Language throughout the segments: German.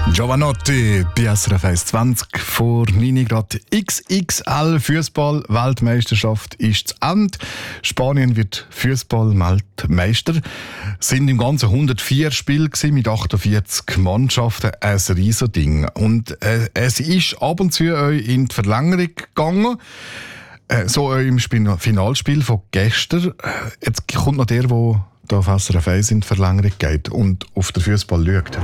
Giovanotti, BSRF 120 vor 9 Grad. XXL Fußball-Weltmeisterschaft ist zu Ende. Spanien wird Fußball-Weltmeister. Es sind im Ganzen 104 Spiele mit 48 Mannschaften. Ein riesiges Ding. Und es ist ab und zu in die Verlängerung gegangen. So im Finalspiel von gestern. Jetzt kommt noch der auf SRF 1 in die Verlängerung geht und auf den Fußball schaut.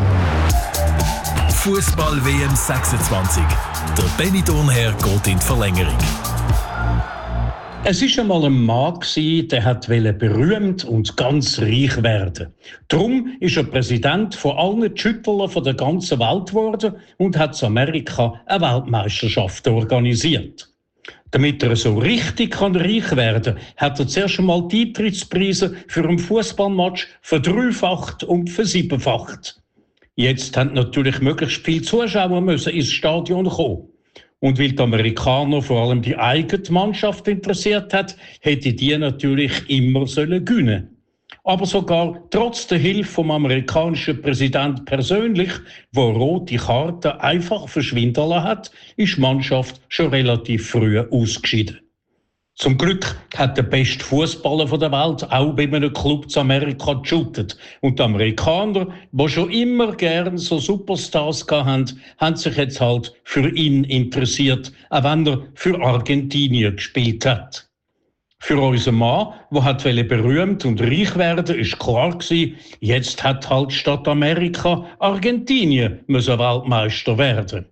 Fußball-WM 26. Der Benny Thurnherr geht in die Verlängerung. Es war einmal ein Mann, der wollte berühmt und ganz reich werden. Darum ist er Präsident von allen Schüttlern der ganzen Welt geworden und hat in Amerika eine Weltmeisterschaft organisiert. Damit er so richtig reich werden kann, hat er zuerst einmal die Eintrittspreise für einen Fußballmatch verdreifacht und versiebenfacht. Jetzt haben natürlich möglichst viele Zuschauer müssen ins Stadion kommen. Und weil die Amerikaner vor allem die eigene Mannschaft interessiert hat, hätte die natürlich immer gewinnen. Aber sogar trotz der Hilfe vom amerikanischen Präsident persönlich, der rote Karten einfach verschwinden lassen hat, ist die Mannschaft schon relativ früh ausgeschieden. Zum Glück hat der beste Fußballer der Welt auch bei einem Club zu Amerika geshootet. Und die Amerikaner, die schon immer gern so Superstars hatten, haben sich jetzt halt für ihn interessiert, auch wenn er für Argentinien gespielt hat. Für unseren Mann, der berühmt und reich werden, ist klar gewesen, jetzt hat halt statt Amerika Argentinien Weltmeister werden.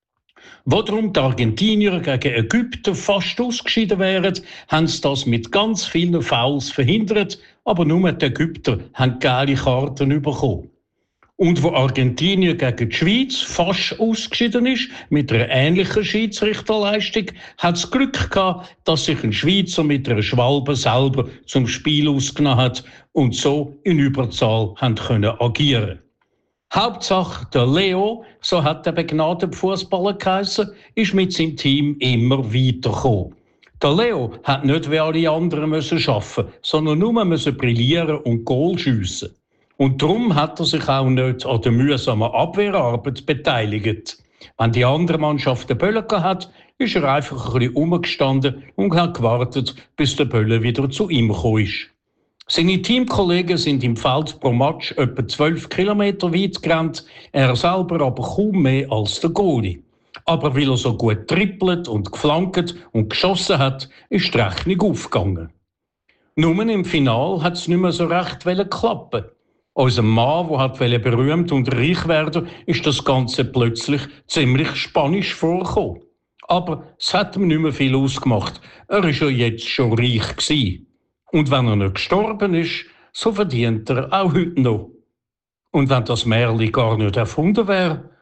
Wo darum die Argentinier gegen Ägypten fast ausgeschieden wären, haben sie das mit ganz vielen Fouls verhindert, aber nur die Ägypter haben gelbe Karten bekommen. Und wo Argentinien gegen die Schweiz fast ausgeschieden ist, mit einer ähnlichen Schiedsrichterleistung, hat es Glück gehabt, dass sich ein Schweizer mit einer Schwalbe selber zum Spiel ausgenommen hat und so in Überzahl haben können agieren. Hauptsache der Leo, so hat der begnadete Fußballer geheissen, ist mit seinem Team immer weitergekommen. Der Leo hat nicht wie alle anderen arbeiten, sondern nur brillieren und Goal schiessen. Und darum hat er sich auch nicht an der mühsamen Abwehrarbeit beteiligt. Wenn die andere Mannschaft den Böllen hat, ist er einfach ein bisschen rumgestanden und hat gewartet, bis der Bölle wieder zu ihm gekommen ist. Seine Teamkollegen sind im Feld pro Match etwa 12 Kilometer weit gerannt, er selber aber kaum mehr als der Goalie. Aber weil er so gut trippelt und geflankt und geschossen hat, ist die Rechnung aufgegangen. Nur im Finale hat es nicht mehr so recht klappen. Unser Mann, der berühmt und reich werden, ist das Ganze plötzlich ziemlich spanisch vorgekommen. Aber es hat ihm nicht mehr viel ausgemacht. Er war ja jetzt schon reich gewesen. Und wenn er nicht gestorben ist, so verdient er auch heute noch. Und wenn das Märchen gar nicht erfunden wäre,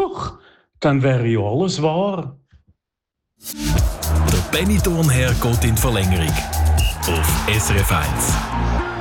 dann wäre ja alles wahr. Der Benny Thurnherr geht in die Verlängerung auf SRF 1.